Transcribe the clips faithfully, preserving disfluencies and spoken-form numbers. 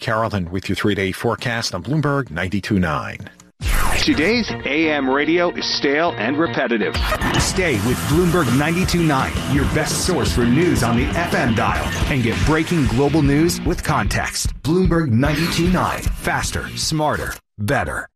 Carolyn with your three-day forecast on Bloomberg ninety-two point nine. Today's A M radio is stale and repetitive. Stay with Bloomberg ninety-two point nine, your best source for news on the F M dial, and get breaking global news with context. Bloomberg ninety-two point nine. Faster, smarter, better.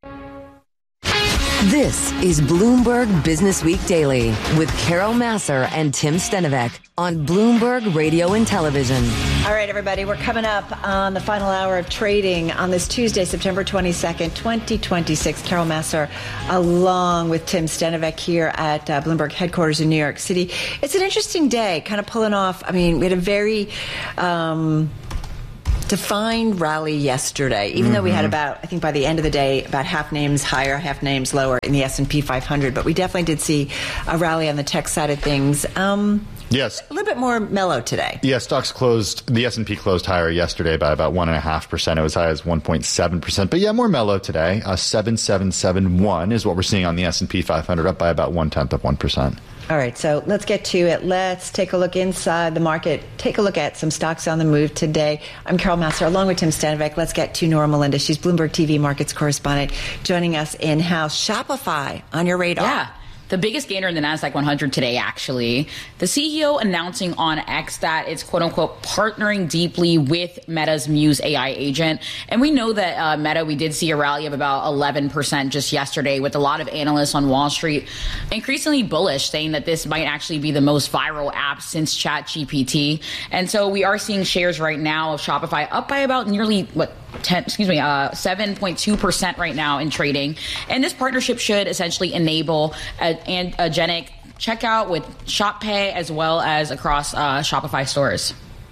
This is Bloomberg Business Week Daily with Carol Massar and Tim Stenovec on Bloomberg Radio and Television. All right, everybody, we're coming up on the final hour of trading on this Tuesday, September twenty-second, twenty twenty-six. Carol Massar along with Tim Stenovec here at uh, Bloomberg headquarters in New York City. It's an interesting day, kind of pulling off. I mean, we had a very um, defined rally yesterday, even mm-hmm. though we had about, I think by the end of the day, about half names higher, half names lower in the S and P five hundred. But we definitely did see a rally on the tech side of things. Um, Yes. A little bit more mellow today. Yeah, stocks closed, the S and P closed higher yesterday by about one point five percent. It was high as one point seven percent. But yeah, more mellow today. Uh, seven seven seven one is what we're seeing on the S and P five hundred, up by about one-tenth of one percent. All right, so let's get to it. Let's take a look inside the market. Take a look at some stocks on the move today. I'm Carol Massar, along with Tim Stenovec. Let's get to Nora Melinda. She's Bloomberg T V markets correspondent, joining us in-house. Shopify on your radar. Yeah. The biggest gainer in the NASDAQ one hundred today, actually. The C E O announcing on X that it's, quote-unquote, partnering deeply with Meta's Muse A I agent. And we know that uh, Meta, we did see a rally of about eleven percent just yesterday, with a lot of analysts on Wall Street increasingly bullish, saying that this might actually be the most viral app since ChatGPT. And so we are seeing shares right now of Shopify up by about nearly, what, ten, excuse me, uh, seven point two percent right now in trading. And this partnership should essentially enable a and agentic checkout with Shop Pay as well as across uh, Shopify stores.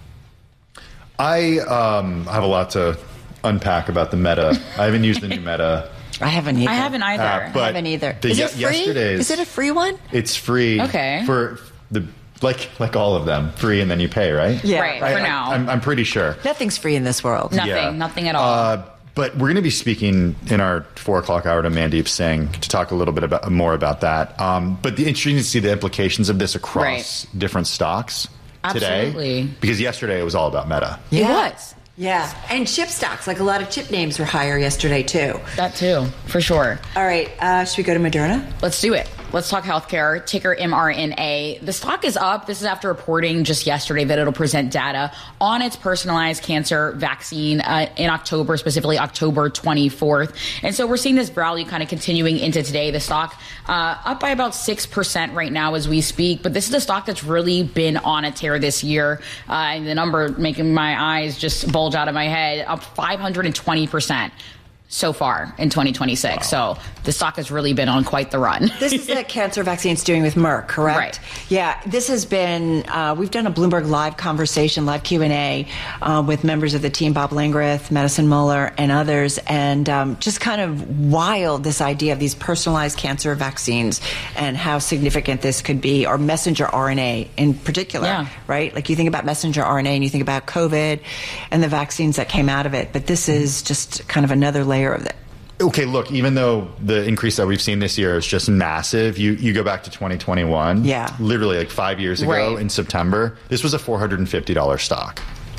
I um, have a lot to unpack about the Meta. I haven't used the new Meta. I haven't either. I haven't either. Uh, but I haven't either. The, Is ye- it free? Yesterday's, Is it a free one? It's free. Okay. For the like like all of them, free and then you pay, right? Yeah. Right, I, for I, now. I'm, I'm pretty sure. Nothing's free in this world. Nothing, Yeah. nothing at all. Uh, But we're going to be speaking in our four o'clock hour to Mandeep Singh to talk a little bit about more about that. Um, but the interesting to see the implications of this across Right. different stocks Absolutely. today. Because yesterday it was all about Meta. It Yeah. was. Yeah. And chip stocks, like a lot of chip names were higher yesterday, too. That too, for sure. All right. Uh, should we go to Moderna? Let's do it. Let's talk healthcare, ticker M R N A. The stock is up. This is after reporting just yesterday that it'll present data on its personalized cancer vaccine uh, in October, specifically October twenty-fourth. And so we're seeing this rally kind of continuing into today. The stock uh, up by about six percent right now as we speak. But this is a stock that's really been on a tear this year. Uh, and the number making my eyes just bulge out of my head, up five hundred twenty percent. So far in twenty twenty-six. Wow. So the stock has really been on quite the run. This is the cancer vaccine it's doing with Merck, correct? Right. Yeah, this has been, uh, we've done a Bloomberg Live conversation, live Q and A uh, with members of the team, Bob Langreth, Madison Muller, and others, and um, just kind of wild, this idea of these personalized cancer vaccines and how significant this could be, or messenger R N A in particular, yeah. right? Like you think about messenger R N A and you think about COVID and the vaccines that came out of it, but this is just kind of another layer of that. Okay, look, even though the increase that we've seen this year is just massive, you, you go back to twenty twenty-one, yeah, literally like five years ago right. in September, this was a four hundred fifty dollars stock.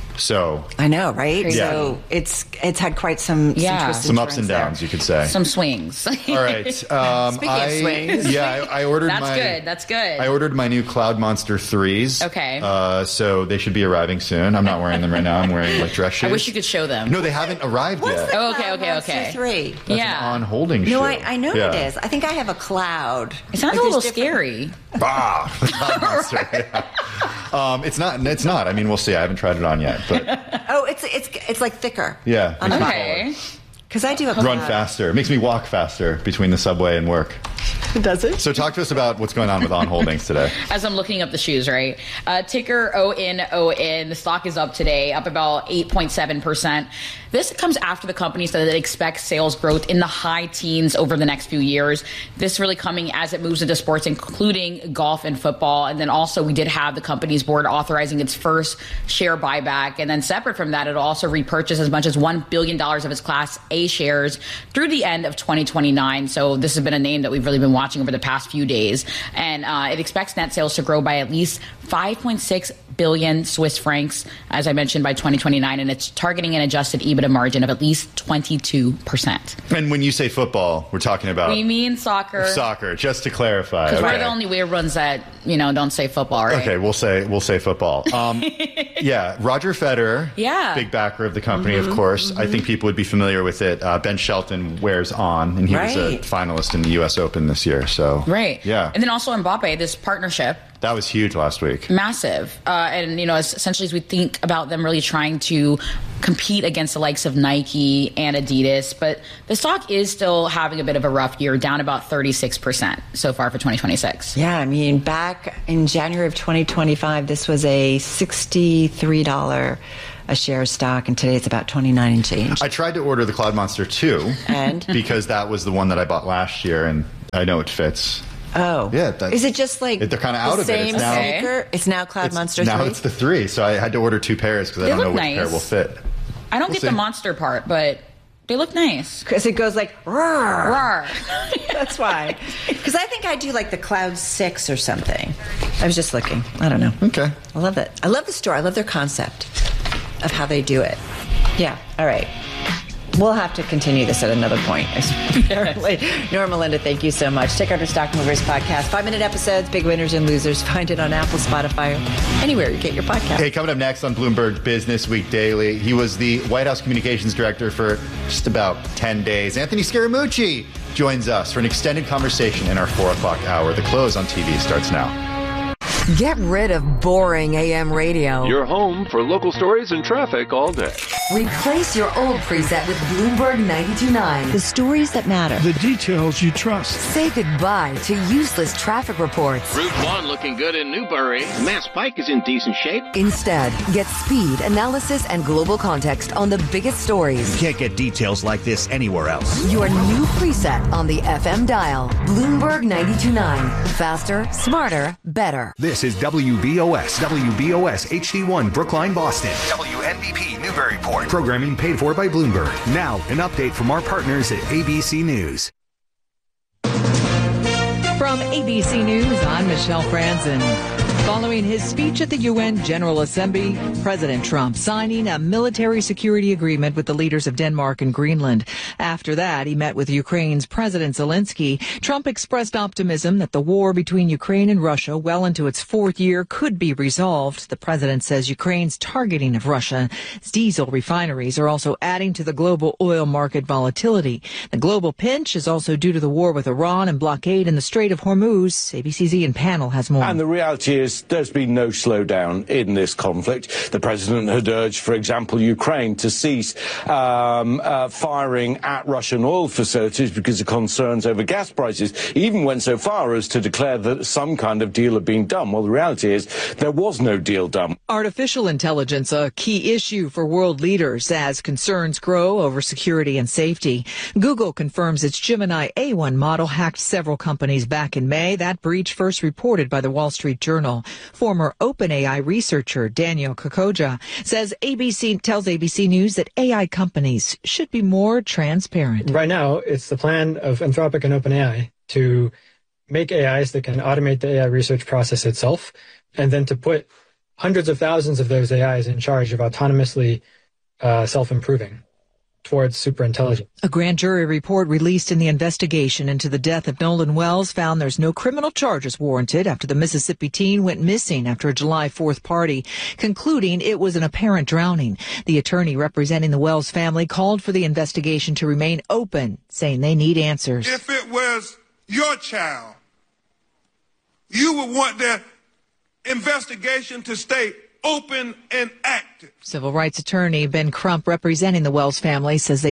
So I know, right? Yeah. So it's it's had quite some Yeah. some, twists some and ups and turns downs, there. you could say. Some swings. All right. Um, Speaking I, of swings. Yeah, I, I ordered That's my... good. That's good. I ordered my new Cloud Monster threes. Okay. Uh, so they should be arriving soon. I'm not wearing them right now. I'm wearing like dress shoes. I wish you could show them. No, they haven't arrived What's yet. the Oh, okay, Cloud okay, Monster okay. Three. That's yeah. an on-holding No, shoe. I, I know yeah. it is. I think I have a Cloud. It sounds Like, a little there's different- scary. Ah, Cloud Monster. Yeah. Um, it's not. It's not. I mean, we'll see. I haven't tried it on yet, but Oh, it's it's it's like thicker. yeah. On the makes me Okay. Because I do a Run Cloud. faster. It makes me walk faster between the subway and work. Does it? So talk to us about what's going on with on holdings today. As I'm looking up the shoes, right? Uh, ticker O N O N. The stock is up today, up about eight point seven percent. This comes after the company said that it expects sales growth in the high teens over the next few years. This really coming as it moves into sports, including golf and football. And then also we did have the company's board authorizing its first share buyback. And then separate from that, it'll also repurchase as much as one billion dollars of its Class A shares through the end of twenty twenty-nine. So this has been a name that we've really been watching over the past few days. And uh, it expects net sales to grow by at least five point six billion Swiss francs, as I mentioned, by twenty twenty-nine, and it's targeting an adjusted EBITDA margin of at least twenty-two percent. And when you say football, we're talking about... We mean soccer. Soccer, just to clarify. Because okay. we're the only weird ones that, you know, don't say football, right? Okay, we'll say we'll say football. Um, yeah, Roger Federer, yeah. big backer of the company, mm-hmm, of course. Mm-hmm. I think people would be familiar with it. Uh, Ben Shelton wears on, and he right. was a finalist in the U S Open this year. So Right. Yeah. And then also Mbappe, this partnership. That was huge last week. Massive. Uh, and, you know, essentially as we think about them really trying to compete against the likes of Nike and Adidas, but the stock is still having a bit of a rough year, down about thirty-six percent so far for twenty twenty-six. Yeah, I mean, back in January of twenty twenty-five, this was a sixty-three dollars a share stock, and today it's about twenty-nine and change. I tried to order the Cloud Monster two, and because that was the one that I bought last year, and I know it fits. Oh, yeah. That, is it just like they're kind of out of it? Same It's now, sneaker? It's now Cloud it's, Monster now three? it's the three, so I had to order two pairs because I They don't know look which nice. pair will fit. I don't We'll get see. the monster part, but they look nice. Because it goes like, roar. Roar. That's why. Because I think I do like the Cloud six or something. I was just looking. I don't know. Okay. I love it. I love the store. I love their concept of how they do it. Yeah. All right. We'll have to continue this at another point, apparently. Norma Linda, thank you so much. Check out our Stock Movers podcast. Five-minute episodes, big winners and losers. Find it on Apple, Spotify, anywhere you get your podcast. Hey, coming up next on Bloomberg Business Week Daily, he was the White House Communications Director for just about ten days. Anthony Scaramucci joins us for an extended conversation in our four o'clock hour. The close on T V starts now. Get rid of boring A M radio. Your home for local stories and traffic all day. Replace your old preset with Bloomberg ninety-two point nine. The stories that matter. The details you trust. Say goodbye to useless traffic reports. Route one looking good in Newbury. Mass Pike is in decent shape. Instead, get speed, analysis, and global context on the biggest stories. You can't get details like this anywhere else. Your new preset on the F M dial. Bloomberg ninety-two point nine. Faster, smarter, better. This is W B O S, W B O S H D one, Brookline, Boston. W N B P Newburyport. Programming paid for by Bloomberg. Now, an update from our partners at A B C News. From A B C News, I'm Michelle Franzen. Following his speech at the U N General Assembly, President Trump signing a military security agreement with the leaders of Denmark and Greenland. After that, he met with Ukraine's President Zelensky. Trump expressed optimism that the war between Ukraine and Russia, well into its fourth year, could be resolved. The president says Ukraine's targeting of Russia's diesel refineries are also adding to the global oil market volatility. The global pinch is also due to the war with Iran and blockade in the Strait of Hormuz. A B C's Ian Pannell has more. And the reality is there's been no slowdown in this conflict. The president had urged, for example, Ukraine to cease um, uh, firing at Russian oil facilities because of concerns over gas prices. He even went so far as to declare that some kind of deal had been done. Well, the reality is there was no deal done. Artificial intelligence, a key issue for world leaders as concerns grow over security and safety. Google confirms its Gemini A one model hacked several companies back in May. That breach first reported by the Wall Street Journal. Former OpenAI researcher Daniel Kokoja says A B C tells A B C News that A I companies should be more transparent. Right now, it's the plan of Anthropic and OpenAI to make A Is that can automate the A I research process itself, and then to put hundreds of thousands of those A Is in charge of autonomously uh, self-improving towards superintelligence. A grand jury report released in the investigation into the death of Nolan Wells found there's no criminal charges warranted after the Mississippi teen went missing after a July fourth party, concluding it was an apparent drowning. The attorney representing the Wells family called for the investigation to remain open, saying they need answers. If it was your child, you would want the investigation to stay open and active. Civil rights attorney Ben Crump, representing the Wells family, says they